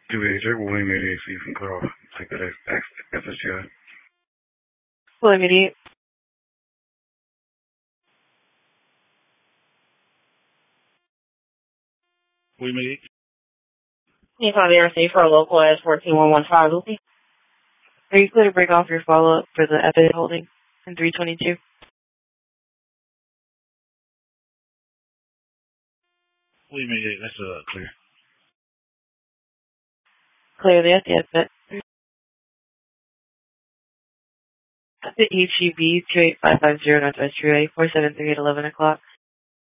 280, we'll immediate so you can clear off. Take that SSGI. We'll immediate. We immediate. You call the RC for a local as 14115, Lucy. Are you clear to break off your follow-up for the Epic holding in 322? We immediate. That's clear. Clearly at the exit. At the HEB 28550 Northwest Freeway, 473 at 11 o'clock.